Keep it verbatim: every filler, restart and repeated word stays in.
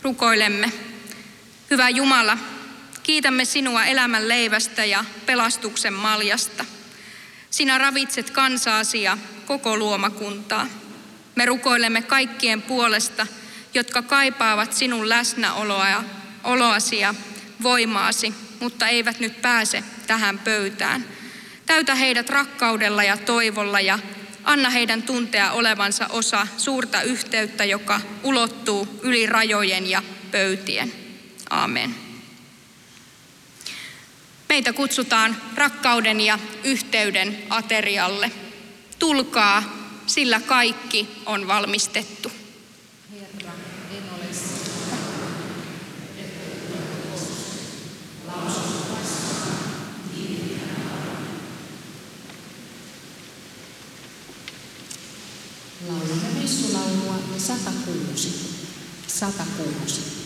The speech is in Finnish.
Rukoilemme. Hyvä Jumala, kiitämme sinua elämän leivästä ja pelastuksen maljasta. Sinä ravitset kansaasi ja koko luomakuntaa. Me rukoilemme kaikkien puolesta, jotka kaipaavat sinun läsnäoloa ja oloasi ja voimaasi, mutta eivät nyt pääse tähän pöytään. Täytä heidät rakkaudella ja toivolla ja anna heidän tuntea olevansa osa suurta yhteyttä, joka ulottuu yli rajojen ja pöytien. Aamen. Meitä kutsutaan rakkauden ja yhteyden aterialle. Tulkaa, sillä kaikki on valmistettu. Herra, en ole Laulamme messulaulua sata kuusi. sata kuusi.